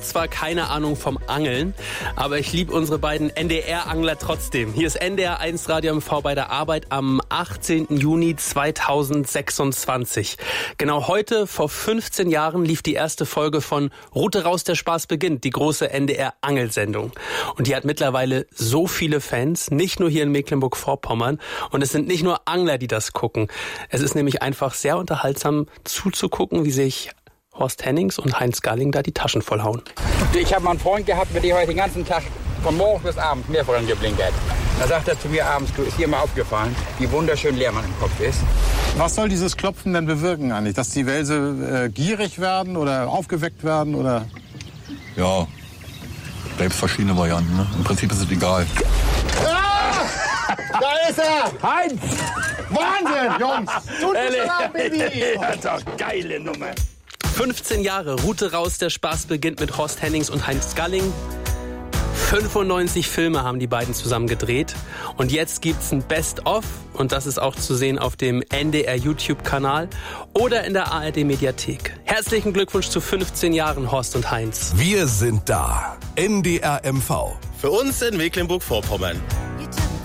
habe zwar keine Ahnung vom Angeln, aber ich liebe unsere beiden NDR-Angler trotzdem. Hier ist NDR 1 Radio MV bei der Arbeit am 18. Juni 2026. Genau heute, vor 15 Jahren, lief die erste Folge von Route raus, der Spaß beginnt, die große NDR-Angelsendung. Und die hat mittlerweile so viele Fans, nicht nur hier in Mecklenburg-Vorpommern. Und es sind nicht nur Angler, die das gucken. Es ist nämlich einfach sehr unterhaltsam zuzugucken, wie sich Horst Hennings und Heinz Galling da die Taschen vollhauen. Ich habe mal einen Freund gehabt, mit dem heute den ganzen Tag von morgens bis abends mehrfach geblinkt hat. Da sagt er zu mir abends, du, ist dir mal aufgefallen, wie wunderschön leer man im Kopf ist. Was soll dieses Klopfen denn bewirken eigentlich? Dass die Wälse gierig werden oder aufgeweckt werden? Oder? Ja, da gibt es verschiedene Varianten. Ne? Im Prinzip ist es egal. Ah! Da ist er! Heinz! Wahnsinn, Jungs! Tut mir leid, Baby! Ja, doch, geile Nummer. 15 Jahre, Route raus, der Spaß beginnt mit Horst Hennings und Heinz Galling. 95 Filme haben die beiden zusammen gedreht. Und jetzt gibt's ein Best-of. Und das ist auch zu sehen auf dem NDR YouTube-Kanal oder in der ARD-Mediathek. Herzlichen Glückwunsch zu 15 Jahren, Horst und Heinz. Wir sind da. NDR MV. Für uns in Mecklenburg-Vorpommern.